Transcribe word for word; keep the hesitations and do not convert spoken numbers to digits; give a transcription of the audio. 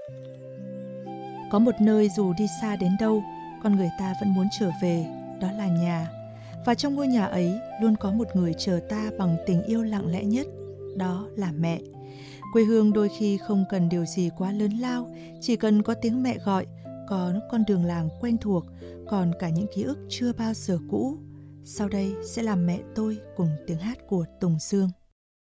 Có một nơi dù đi xa đến đâu, con người ta vẫn muốn trở về, đó là nhà. Và trong ngôi nhà ấy luôn có một người chờ ta bằng tình yêu lặng lẽ nhất, đó là mẹ. Quê hương đôi khi không cần điều gì quá lớn lao, chỉ cần có tiếng mẹ gọi, có con đường làng quen thuộc, còn cả những ký ức chưa bao giờ cũ. Sau đây sẽ là Mẹ tôi cùng tiếng hát của Tùng Dương.